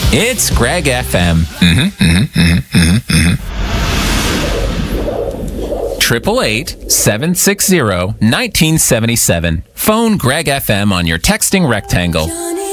It's Greg FM. 888-760-1977. Phone Greg FM on your texting rectangle.